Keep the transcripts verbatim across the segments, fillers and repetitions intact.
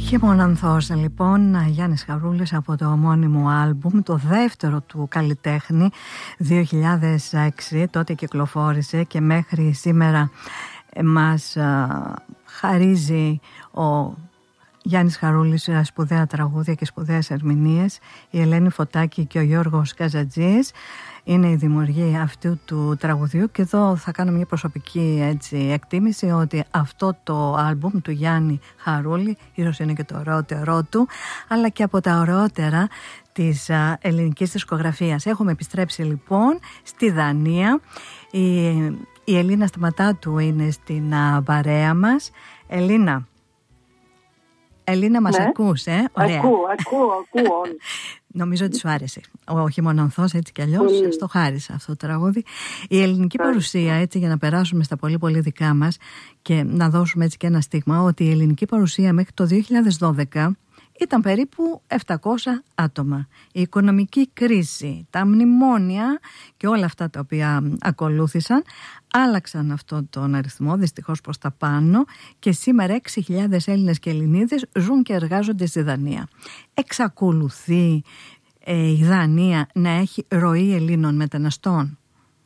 Χειμωνανθός, λοιπόν, Γιάννης Χαρούλης από το ομώνυμο άλμπουμ, το δεύτερο του καλλιτέχνη, δύο χιλιάδες έξι, τότε κυκλοφόρησε και μέχρι σήμερα μας α, χαρίζει ο Γιάννης Χαρούλης σπουδαία τραγούδια και σπουδαίες ερμηνείες, η Ελένη Φωτάκη και ο Γιώργος Καζατζής είναι η δημιουργία αυτού του τραγουδιού. Και εδώ θα κάνω μια προσωπική έτσι, εκτίμηση ότι αυτό το άλμπουμ του Γιάννη Χαρούλη ίσως είναι και το ωραιότερό του, αλλά και από τα ωραιότερα της α, ελληνικής δισκογραφίας. Έχουμε επιστρέψει λοιπόν στη Δανία. Η, η Ελίνα Σταματάτου είναι στην α, παρέα μας. Ελίνα, Ελίνα, μας ναι. ακούς, ε? Ωραία. Ακούω, ακούω, ακούω. Νομίζω ότι σου άρεσε. Ο Χειμωνανθός, έτσι κι αλλιώς, mm. στο χάρισα αυτό το τραγούδι. Η ελληνική παρουσία, έτσι, για να περάσουμε στα πολύ πολύ δικά μας και να δώσουμε έτσι και ένα στίγμα, ότι η ελληνική παρουσία μέχρι το δύο χιλιάδες δώδεκα ήταν περίπου επτακόσια άτομα. Η οικονομική κρίση, τα μνημόνια και όλα αυτά τα οποία ακολούθησαν άλλαξαν αυτόν τον αριθμό δυστυχώς προς τα πάνω και σήμερα έξι χιλιάδες Έλληνες και Ελληνίδες ζουν και εργάζονται στη Δανία. Εξακολουθεί ε, η Δανία να έχει ροή Ελλήνων μεταναστών?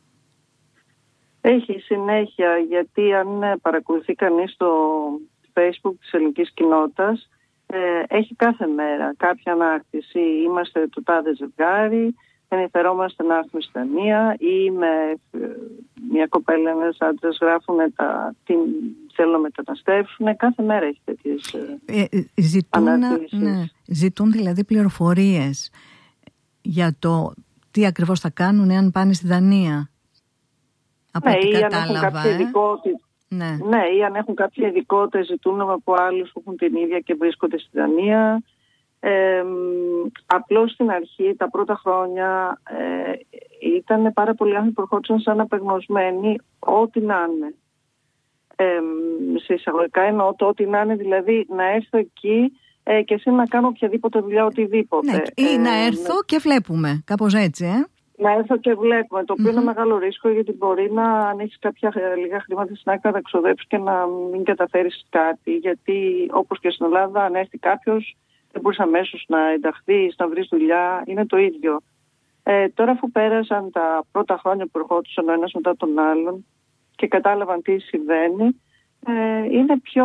Έχει συνέχεια, γιατί αν παρακολουθεί κανείς το Facebook της ελληνικής κοινότητας, έχει κάθε μέρα κάποια ανάρτηση. Είμαστε το τάδε ζευγάρι, ενδιαφερόμαστε να έρθουμε στη Δανία, ή με μια κοπέλα, ένας άντρας γράφουν τα, τι θέλουν να μεταναστεύσουν. Κάθε μέρα έχει τέτοιες ε, ε, ζητούν, αναρτήσεις. Ναι, ζητούν δηλαδή πληροφορίες για το τι ακριβώς θα κάνουν εάν πάνε στη Δανία. Από ναι, ό,τι ή κατάλαβα, αν έχουν κάποια ε? ειδικότητα. Ναι. ναι, ή αν έχουν κάποια ειδικότητα, ζητούν από άλλους που έχουν την ίδια και βρίσκονται στη Δανία. Ε, απλώς στην αρχή, τα πρώτα χρόνια, ε, ήταν πάρα πολλοί άνθρωποι που ερχόντουσαν σαν απεγνωσμένοι, ό,τι να είναι. Ε, σε εισαγωγικά εννοώ το ό,τι να είναι, δηλαδή να έρθω εκεί ε, και εσύ να κάνω οποιαδήποτε δουλειά, οτιδήποτε. Ναι, ή ε, να έρθω ναι. και βλέπουμε, κάπως έτσι, ε. Να έρθω και βλέπουμε, το οποίο mm-hmm. είναι μεγάλο ρίσκο, γιατί μπορεί να, αν έχεις κάποια λίγα χρήματα στην άκρη, να τα ξοδέψεις και να μην καταφέρεις κάτι. Γιατί όπως και στην Ελλάδα, αν έρθει κάποιος, δεν μπορείς αμέσως να ενταχθείς, να βρεις δουλειά, είναι το ίδιο. Ε, τώρα, αφού πέρασαν τα πρώτα χρόνια που ερχόντουσαν ο ένας μετά τον άλλον και κατάλαβαν τι συμβαίνει, ε, είναι πιο.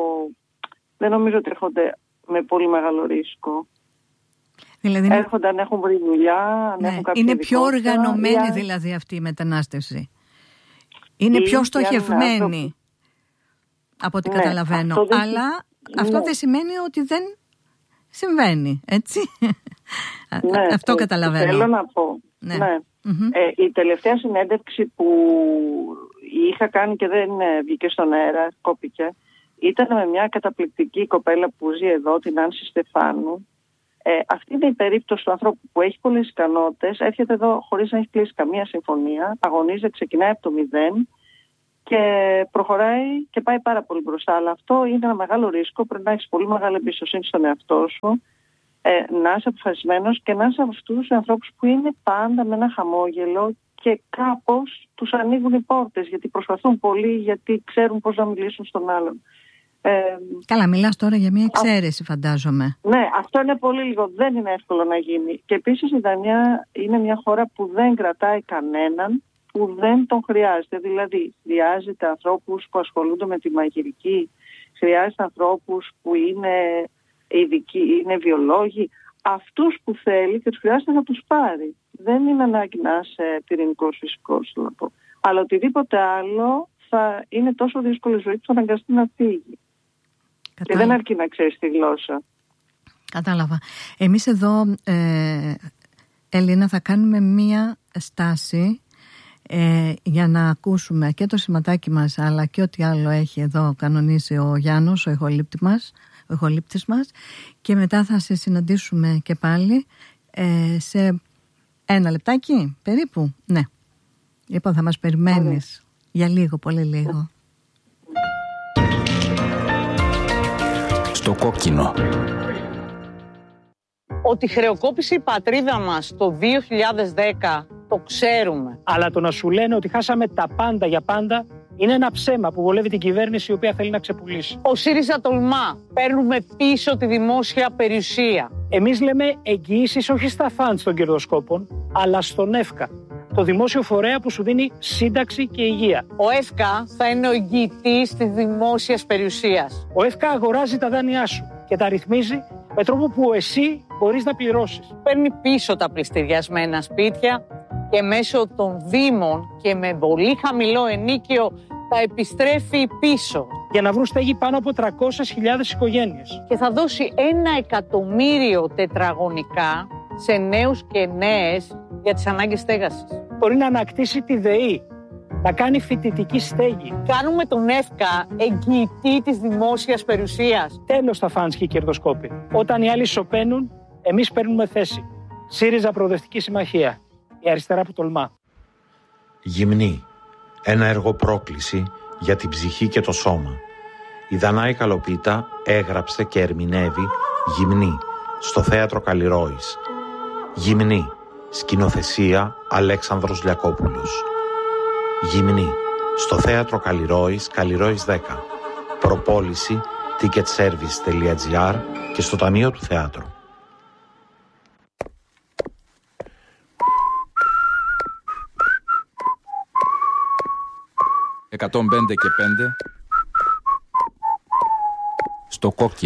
Δεν νομίζω ότι έρχονται με πολύ μεγάλο ρίσκο. Δηλαδή, έρχονται αν έχουν βρει δουλειά, αν ναι, έχουν κάποια είναι πιο οργανωμένη ή... δηλαδή αυτή η μετανάστευση. Είναι ή, πιο στοχευμένη αν... από ό,τι ναι, καταλαβαίνω. Αυτό δεν... Αλλά ναι. αυτό δεν σημαίνει ότι δεν συμβαίνει, έτσι. Ναι, αυτό καταλαβαίνω. Θέλω να πω. Ναι. Ναι. Mm-hmm. Ε, η τελευταία συνέντευξη που είχα κάνει και δεν βγήκε στον αέρα, κόπηκε, ήταν με μια καταπληκτική κοπέλα που ζει εδώ, την Άνση Στεφάνου. Ε, αυτή είναι η περίπτωση του ανθρώπου που έχει πολλές ικανότητες, έρχεται εδώ χωρίς να έχει κλείσει καμία συμφωνία, αγωνίζεται, ξεκινάει από το μηδέν και προχωράει και πάει πάρα πολύ μπροστά. Αλλά αυτό είναι ένα μεγάλο ρίσκο, πρέπει να έχεις πολύ μεγάλη εμπιστοσύνη στον εαυτό σου, ε, να είσαι αποφασισμένος και να είσαι από αυτούς τους ανθρώπους που είναι πάντα με ένα χαμόγελο και κάπως τους ανοίγουν οι πόρτες, γιατί προσπαθούν πολύ, γιατί ξέρουν πώς να μιλήσουν στον άλλον. Ε, Καλά, μιλάς τώρα για μια εξαίρεση, α... φαντάζομαι. Ναι, αυτό είναι πολύ λίγο. Δεν είναι εύκολο να γίνει. Και επίσης η Δανία είναι μια χώρα που δεν κρατάει κανέναν που δεν τον χρειάζεται. Δηλαδή, χρειάζεται ανθρώπους που ασχολούνται με τη μαγειρική, χρειάζεται ανθρώπους που είναι ειδικοί, είναι βιολόγοι. Αυτούς που θέλει και τους χρειάζεται να τους πάρει. Δεν είναι ανάγκη να είσαι πυρηνικός φυσικός, να πω. Αλλά οτιδήποτε άλλο θα είναι τόσο δύσκολη ζωή που θα αναγκαστεί να φύγει. Κατάλαβα. Και δεν αρκεί να ξέρεις τη γλώσσα. Κατάλαβα. Εμείς εδώ, ε, Ελίνα, θα κάνουμε μία στάση ε, για να ακούσουμε και το σηματάκι μας, αλλά και ό,τι άλλο έχει εδώ κανονίσει ο Γιάννος, ο ηχολήπτης μας, ο ηχολήπτης μας, και μετά θα σε συναντήσουμε και πάλι ε, σε ένα λεπτάκι περίπου. Ναι. Λοιπόν, θα μας περιμένεις mm. για λίγο, πολύ λίγο. Το κόκκινο. Ότι χρεοκόπησε η πατρίδα μας το δύο χιλιάδες δέκα, το ξέρουμε. Αλλά το να σου λένε ότι χάσαμε τα πάντα για πάντα Είναι ένα ψέμα που βολεύει την κυβέρνηση η οποία θέλει να ξεπουλήσει. Ο ΣΥΡΙΖΑ τολμά. Παίρνουμε πίσω τη δημόσια περιουσία. Εμείς λέμε εγγυήσεις όχι στα φαντς των κερδοσκόπων, αλλά στον ΕΦΚΑ, το δημόσιο φορέα που σου δίνει σύνταξη και υγεία. Ο ΕΦΚΑ θα είναι ο εγγυητής της δημόσιας περιουσίας. Ο ΕΦΚΑ αγοράζει τα δάνειά σου και τα ρυθμίζει με τρόπο που εσύ μπορείς να πληρώσεις. Παίρνει πίσω τα πληστηριασμένα σπίτια και μέσω των δήμων και με πολύ χαμηλό ενίκιο τα επιστρέφει πίσω. Για να βρουν στέγη πάνω από τριακόσιες χιλιάδες οικογένειες. Και θα δώσει ένα εκατομμύριο τετραγωνικά σε νέους και νέες για τις ανάγκες στέγασης. Μπορεί να ανακτήσει τη ΔΕΗ, να κάνει φοιτητική στέγη. Κάνουμε τον ΕΦΚΑ εγγυητή της δημόσιας περιουσίας. Τέλος τα φαντς και οι κερδοσκόποι. Όταν οι άλλοι σωπαίνουν, εμείς παίρνουμε θέση. ΣΥΡΙΖΑ Προοδευτική Συμμαχία. Η αριστερά που τολμά. Γυμνή. Ένα έργο πρόκληση για την ψυχή και το σώμα. Η Δανάη Καλοπίτα έγραψε και ερμηνεύει Γυμνή στο Θέατρο Καλλιρόης. Γυμνή. Σκηνοθεσία Αλέξανδρος Λιακόπουλος. Γυμνή. Στο Θέατρο Καλλιρόης, Καλλιρόης δέκα. Προπόληση ticketservice.gr και στο Ταμείο του Θεάτρου. εκατόν πέντε και πέντε στο κόκκινο.